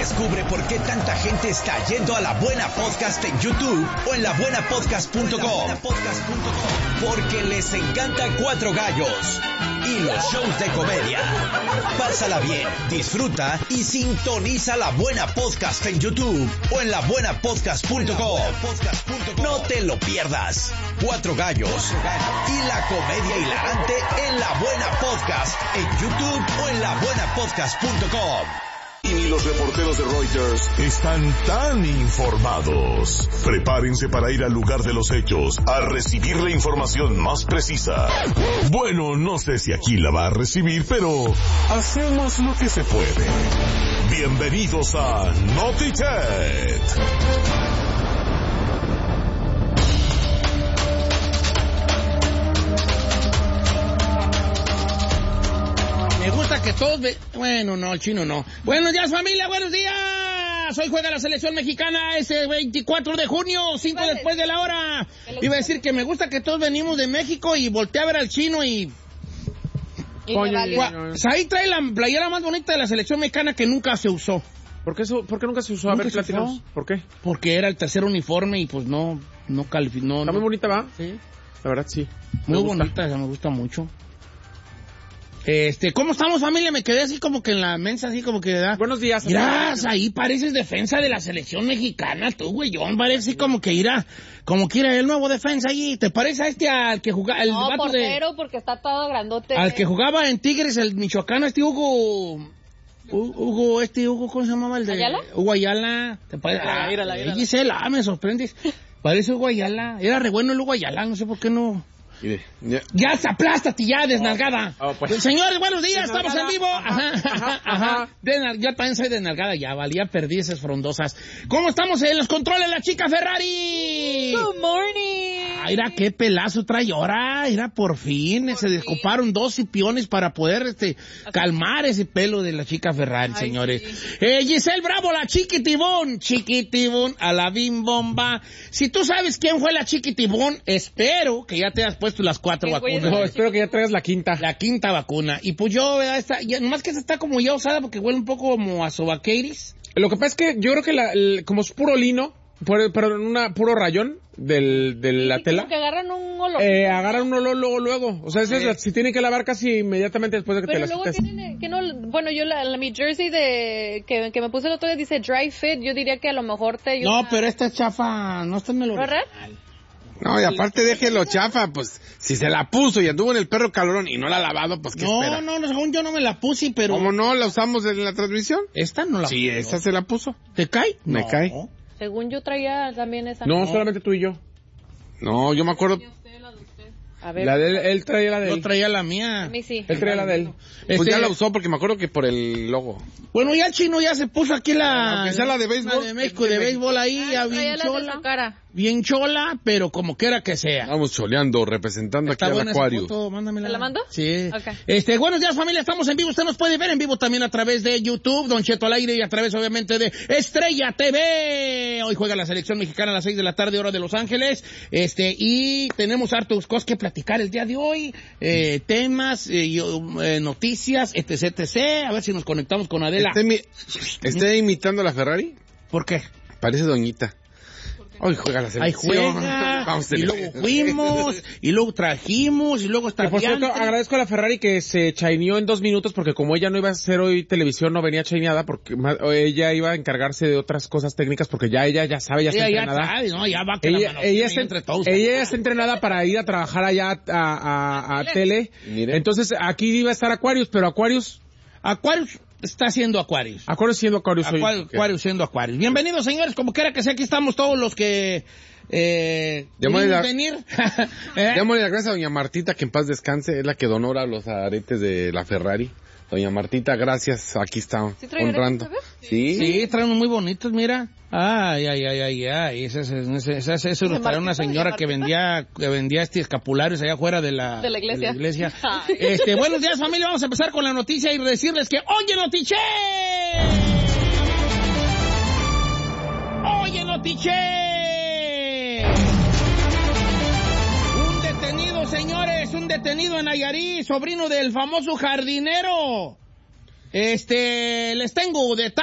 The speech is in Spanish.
Descubre por qué tanta gente está yendo a La Buena Podcast en YouTube o en labuenapodcast.com. Porque les encanta Cuatro Gallos y los shows de comedia. Pásala bien, disfruta y sintoniza La Buena Podcast en YouTube o en labuenapodcast.com. No te lo pierdas. Cuatro Gallos y la comedia hilarante en La Buena Podcast en YouTube o en labuenapodcast.com. Y los reporteros de Reuters están tan informados. Prepárense para ir al lugar de los hechos a recibir la información más precisa. Bueno, no sé si aquí la va a recibir, pero hacemos lo que se puede. Bienvenidos a Notichet. Me gusta que todos Bueno, no, el chino no. Buenos días, familia, buenos días. Hoy juega la selección mexicana ese 24 de junio, 5 vale. Después de la hora. Iba a decir que me gusta que todos venimos de México y volteé a ver al chino y ahí trae la playera más bonita de la selección mexicana que nunca se usó. ¿Por qué nunca se usó? A ver, platícanos. ¿Por qué? Porque era el tercer uniforme y pues no calificó. Está muy bonita, ¿va? Sí. La verdad, sí. Muy bonita, me gusta mucho. ¿Cómo estamos, familia? Me quedé así como que en la mensa, así como que... Buenos días. Irás, ahí pareces defensa de la selección mexicana, tú, güeyón, parece como que irá el nuevo defensa allí. ¿Te parece a al que jugaba? No, portero, porque está todo grandote. Al que jugaba en Tigres, el Michoacán, Hugo, ¿cómo se llamaba el de? ¿Ayala? Hugo Ayala. ¿Te parece? Mírala. Gisela, me sorprendes. Parece Hugo Ayala. Era re bueno el Hugo Ayala, no sé por qué no... Ya se aplástate ya, desnalgada. Pues. Señores, buenos días, estamos en vivo. Ajá. Yo también soy desnalgada, ya valía perdices frondosas. ¿Cómo estamos en los controles, la chica Ferrari? Good morning. Mira qué pelazo trae ahora. Mira, por fin se descoparon 2 cipiones para poder calmar ese pelo de la chica Ferrari, señores. Sí. Giselle Bravo, la chiquitibón a la bim bomba. Si tú sabes quién fue la chiquitibón, espero que ya te has puesto las 4 vacunas. No, espero que ya traigas la quinta. La quinta vacuna. Y pues yo, nomás que esta está como ya usada porque huele un poco como a sobaqueiris. Lo que pasa es que yo creo que como es puro lino, pero en puro rayón de la tela. Que agarran un olor. Agarran un olor luego. O sea, si tienen que lavar casi inmediatamente después de que pero te las quites. Pero luego tienen que no... Bueno, yo mi jersey que me puse el otro día dice dry fit. Yo diría que a lo mejor te ayuda. No, pero esta es chafa, no está en el original. No, y aparte déjelo chafa, pues, si se la puso y anduvo en el perro calorón y no la ha lavado, pues, ¿qué espera? No, según yo no me la puse, pero... ¿Cómo no? ¿La usamos en la transmisión? ¿Esta no la Sí, puse. esa se la puso. ¿Te cae? Me cae. Según yo traía también esa. No, solamente tú y yo. No, yo me acuerdo... A ver. La de él traía la de él. Yo traía la mía. A mí sí. Él traía la de él. Pues ya la usó porque me acuerdo que por el logo. Bueno, ya el chino ya se puso aquí aunque sea la de béisbol. La de México, de béisbol ahí, ya bien chola. Bien chola, pero como quiera que sea. Vamos choleando, representando aquí al Aquarius. ¿Me la mando? Sí. Okay. Buenos días, familia, estamos en vivo. Usted nos puede ver en vivo también a través de YouTube, Don Cheto al aire, y a través, obviamente, de Estrella TV. Hoy juega la selección mexicana a las 6 de la tarde, hora de Los Ángeles. Y tenemos hartos cosas que platicar el día de hoy. Temas, noticias, etc. A ver si nos conectamos con Adela. ¿Está imitando a la Ferrari? ¿Por qué? Parece doñita. Hoy juega la selección. Ahí juega, y luego fuimos, y luego trajimos, y luego está. Por cierto, agradezco a la Ferrari que se chaineó en 2 minutos, porque como ella no iba a hacer hoy televisión, no venía chaineada, porque ella iba a encargarse de otras cosas técnicas, porque ella ya sabe, ya está entrenada. Sabe, ¿no? Ya va ella está entrenada para ir a trabajar allá a tele. Mire. Entonces, aquí iba a estar Aquarius, pero Aquarius está siendo Aquarius. Aquarius siendo Aquarius. Aquarius siendo Aquarius. Bienvenidos, señores, como quiera que sea, aquí estamos todos los que venir. Démosle las gracias a doña Martita, que en paz descanse, es la que donó los aretes de la Ferrari. Doña Martita, gracias, aquí está, ¿Sí honrando. Sí, traen unos muy bonitos, mira. Ay. Eso era para una señora que vendía escapularios allá afuera de la iglesia. Buenos días, familia, vamos a empezar con la noticia y decirles que ¡Oye, Notiche! ¡Oye, Notiche! Señores, un detenido en Nayarit, sobrino del famoso jardinero. Les tengo detalles.